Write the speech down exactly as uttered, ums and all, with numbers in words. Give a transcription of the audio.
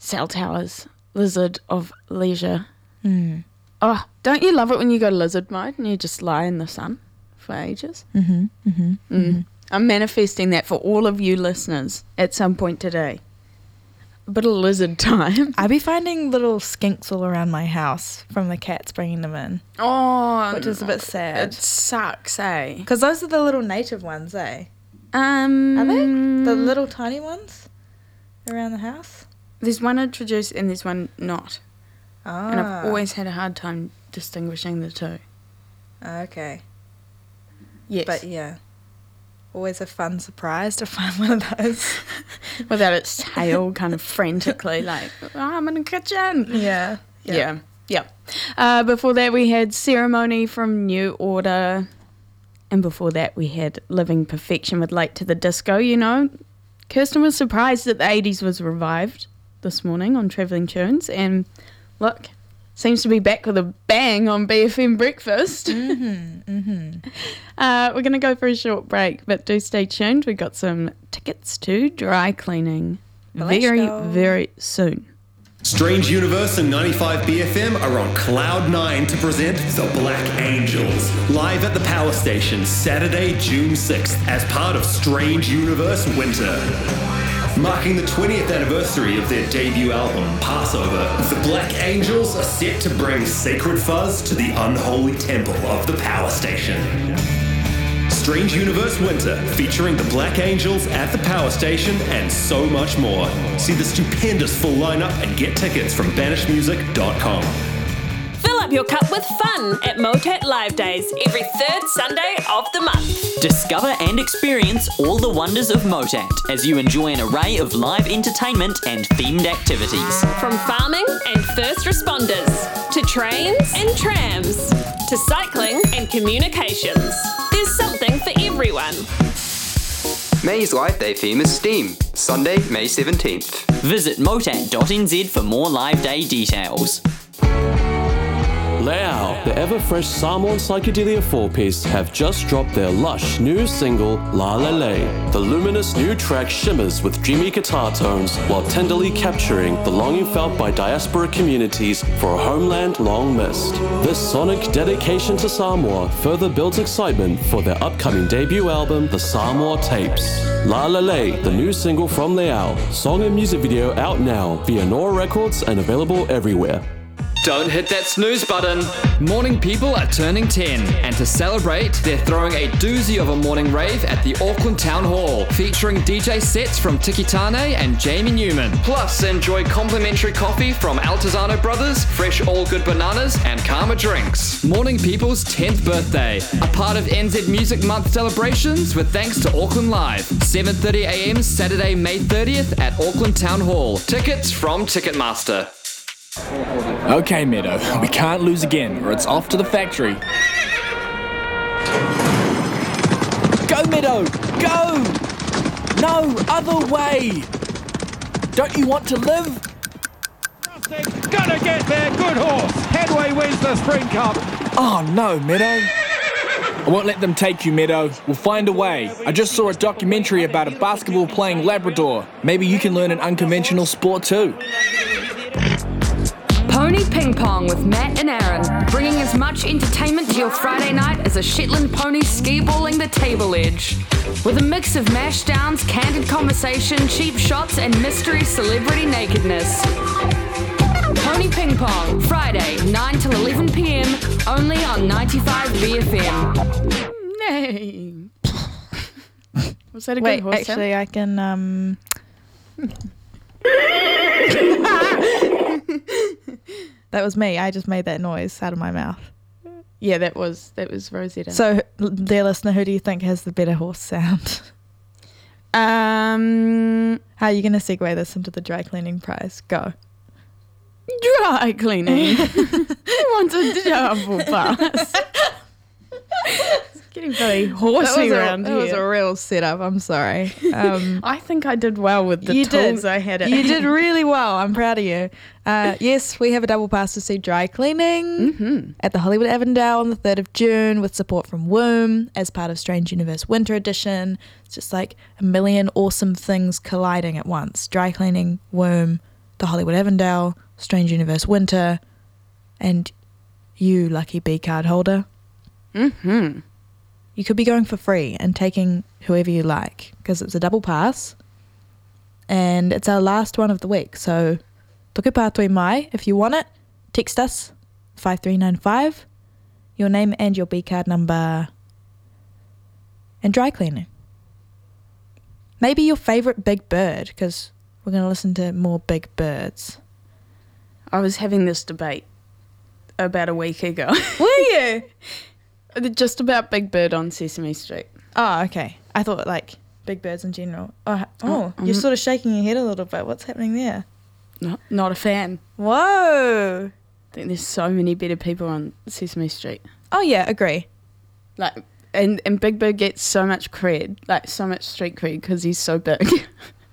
cell towers, lizard of leisure. Mm. Oh, don't you love it when you go lizard mode and you just lie in the sun for ages? Mm-hmm, mm-hmm, Mm. mm-hmm. I'm manifesting that for all of you listeners at some point today. A bit of lizard time. I be finding little skinks all around my house from the cats bringing them in. Oh, Which is a bit sad. It sucks, eh? Because those are the little native ones, eh? Um, Are they? The little tiny ones around the house? There's one introduced and there's one not. Ah. And I've always had a hard time distinguishing the two. Okay. Yes. But yeah. Always a fun surprise to find one of those. Without its tail kind of frantically like, oh, I'm in the kitchen. Yeah. Yeah. Yeah. Uh, before that, we had Ceremony from New Order. And before that, we had Living Perfection with Late to the Disco. You know, Kirsten was surprised that the eighties was revived this morning on Travelling Tunes. And look, seems to be back with a bang on B F M Breakfast. Mm-hmm, mm-hmm. Uh, we're going to go for a short break, but do stay tuned. We've got some tickets to dry cleaning very, very soon. Strange Universe and ninety-five B F M are on Cloud nine to present The Black Angels, live at the Power Station Saturday, June sixth, as part of Strange Universe Winter. Marking the twentieth anniversary of their debut album, Passover, the Black Angels are set to bring sacred fuzz to the unholy temple of the Power Station. Strange Universe Winter, featuring the Black Angels at the Power Station and so much more. See the stupendous full lineup and get tickets from banish music dot com. Fill up your cup with fun at Motet Live Days every third Sunday of the month. Discover and experience all the wonders of Motet as you enjoy an array of live entertainment and themed activities. From farming and first responders, to trains and trams, to cycling and communications. There's something for everyone. May's Live Day theme is STEAM, Sunday, May seventeenth. Visit motat dot n z for more live day details. Leao, the ever-fresh Samoan psychedelia four-piece, have just dropped their lush new single, La La La. The luminous new track shimmers with dreamy guitar tones while tenderly capturing the longing felt by diaspora communities for a homeland long missed. This sonic dedication to Samoa further builds excitement for their upcoming debut album, The Samoa Tapes. La La La, the new single from Leao. Song and music video out now via Nora Records and available everywhere. Don't hit that snooze button. Morning people are turning ten, and to celebrate, they're throwing a doozy of a morning rave at the Auckland Town Hall, featuring D J sets from Tiki Tane and Jamie Newman. Plus, enjoy complimentary coffee from Altazano Brothers, fresh all good bananas, and Karma drinks. Morning people's tenth birthday, a part of N Z Music Month celebrations with thanks to Auckland Live. seven thirty a m Saturday, May thirtieth at Auckland Town Hall. Tickets from Ticketmaster. Okay, Meadow, we can't lose again, or it's off to the factory. Go, Meadow! Go! No, other way! Don't you want to live? Gonna get there, good horse! Headway wins the Spring Cup! Oh no, Meadow. I won't let them take you, Meadow. We'll find a way. I just saw a documentary about a basketball-playing Labrador. Maybe you can learn an unconventional sport too. Pony Ping Pong with Matt and Aaron, bringing as much entertainment to your Friday night as a Shetland pony ski-balling the table edge. With a mix of mash downs, candid conversation, cheap shots, and mystery celebrity nakedness. Pony Ping Pong, Friday, nine till eleven p m, only on ninety-five B F M. Nay. Was that a Wait, good horse actually, sound? I can, um... That was me. I just made that noise out of my mouth. Yeah, that was that was Rosetta. So, dear listener, who do you think has the better horse sound? Um, How are you going to segue this into the dry cleaning prize? Go. Dry cleaning. Who wants a double pass? It's getting very horsey around a, here. That was a real setup. I'm sorry. Um, I think I did well with the you tools did. I had at You hand. did really well. I'm proud of you. Uh, yes, we have a double pass to see dry cleaning mm-hmm. at the Hollywood Avondale on the third of June with support from Womb as part of Strange Universe Winter Edition. It's just like a million awesome things colliding at once. Dry cleaning, Womb, the Hollywood Avondale, Strange Universe Winter, and you, lucky B card holder. Mm-hmm. You could be going for free and taking whoever you like, because it's a double pass, and it's our last one of the week. So, toke pātoi mai. If you want it, text us five three nine five, your name and your B card number, and dry cleaning. Maybe your favourite Big Bird, because we're going to listen to more Big Birds. I was having this debate about a week ago. Were you? Just about Big Bird on Sesame Street. Oh, okay. I thought like Big Birds in general. Oh, oh Oh, you're um, sort of shaking your head a little bit. What's happening there? Not, not a fan. Whoa. I think there's so many better people on Sesame Street. Oh, yeah, agree. Like, and, and Big Bird gets so much cred, like so much street cred because he's so big.